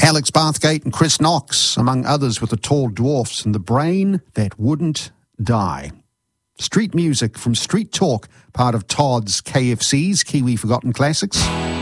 Alex Bathgate and Chris Knox, among others, with the Tall Dwarfs and The Brain That Wouldn't Die. Street music from Street Talk, part of Todd's KFC's Kiwi Forgotten Classics.